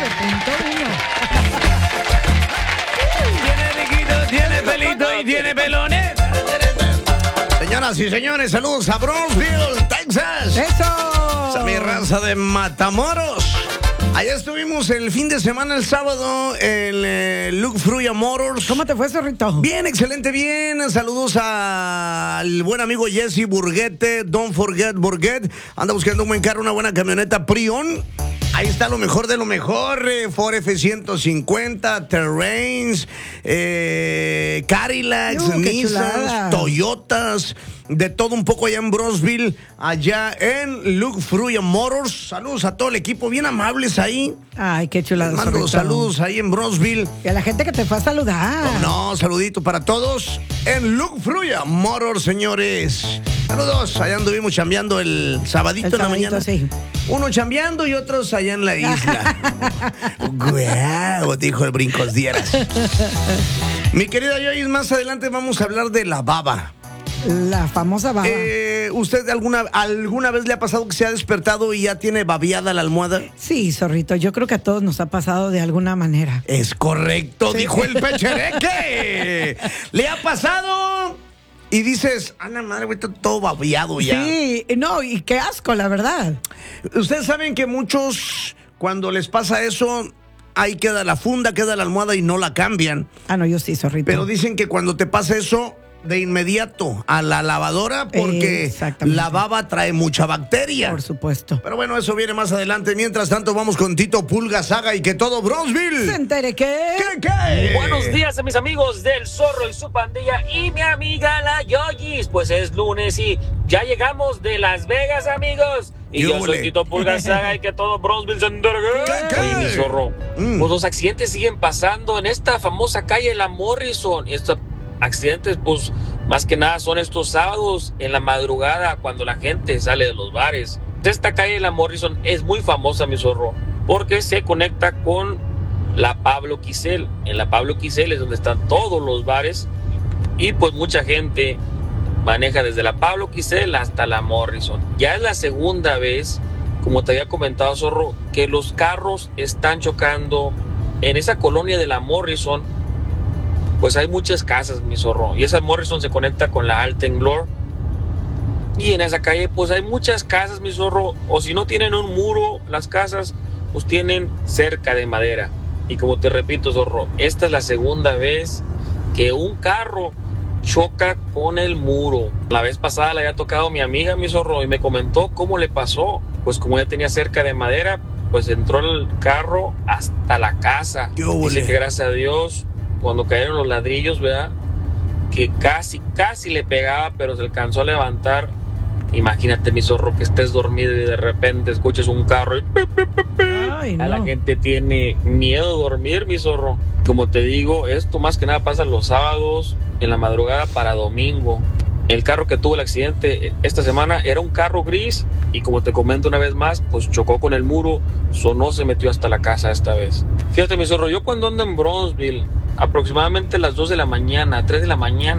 Tiene riquito, tiene pelito y tiene pelones. Señoras y señores, saludos a Brownsville, Texas. ¡Eso! A mi raza de Matamoros. Allá estuvimos el fin de semana, el sábado, en Luke Fruya Motors. ¿Cómo te fue, zorrito? Bien, excelente, bien. Saludos al buen amigo Jesse Burguete. Don't forget Burguet. Anda buscando un buen carro, una buena camioneta Prion. Ahí está lo mejor de lo mejor. Ford F-150, Terrains, Cadillacs, Nissans, Toyotas, de todo un poco allá en Brownsville, allá en Luke Fruya Motors. Saludos a todo el equipo, bien amables ahí. Ay, qué chulada. Les mando saludos ahí en Brownsville. Y a la gente que te fue a saludar. No, saludito para todos en Luke Fruya Motors, señores. Saludos, allá anduvimos chambeando el sabadito en la mañana. Sí. Uno chambeando y otros allá en la isla. Guau, dijo el Brincos Dieras. Mi querida Joyce, más adelante vamos a hablar de la baba. La famosa baba. ¿Usted alguna vez le ha pasado que se ha despertado y ya tiene babeada la almohada? Sí, zorrito, yo creo que a todos nos ha pasado de alguna manera. Es correcto, sí. Dijo el pechereque. ¿Le ha pasado? Y dices, la madre, güey, está todo babeado ya. Sí, no, y qué asco, la verdad. Ustedes saben que muchos, cuando les pasa eso, ahí queda la funda, queda la almohada y no la cambian. No, yo sí, zorrito. Pero dicen que cuando te pasa eso, de inmediato a la lavadora, porque la baba trae mucha bacteria. Por supuesto. Pero bueno, eso viene más adelante. Mientras tanto, vamos con Tito Pulga Saga y que todo Brownsville se entere que... ¿Qué? Buenos días a mis amigos del Zorro y su pandilla y mi amiga la Yoyis. Pues es lunes y ya llegamos de Las Vegas, amigos. Y yo soy Tito Pulga Saga y que todo Brownsville se entere que... Oye, mi Zorro, pues los accidentes siguen pasando en esta famosa calle La Morrison. Estos accidentes, pues, más que nada son estos sábados en la madrugada cuando la gente sale de los bares. Esta calle La Morrison es muy famosa, mi Zorro, porque se conecta con la Pablo Quisel. En la Pablo Quisel es donde están todos los bares y pues mucha gente maneja desde la Pablo Quisel hasta la Morrison. Ya es la segunda vez, como te había comentado, Zorro, que los carros están chocando en esa colonia de la Morrison. Pues hay muchas casas, mi Zorro, y esa Morrison se conecta con la Altenglor. Y en esa calle, pues hay muchas casas, mi Zorro, o si no tienen un muro, las casas, pues tienen cerca de madera. Y como te repito, Zorro, esta es la segunda vez que un carro choca con el muro. La vez pasada le había tocado mi amiga, mi Zorro, y me comentó cómo le pasó. Pues como ya tenía cerca de madera, pues entró el carro hasta la casa. Dice que gracias a Dios, cuando cayeron los ladrillos, ¿verdad? Que casi le pegaba, pero se alcanzó a levantar. Imagínate, mi Zorro, que estés dormido y de repente escuches un carro y... Ay, no. A la gente tiene miedo de dormir, mi Zorro. Como te digo, esto más que nada pasa los sábados, en la madrugada para domingo. El carro que tuvo el accidente esta semana era un carro gris y como te comento una vez más, pues chocó con el muro, sonó, se metió hasta la casa esta vez. Fíjate, mi Zorro, yo cuando ando en Brownsville, aproximadamente a las 2 de la mañana, 3 de la mañana,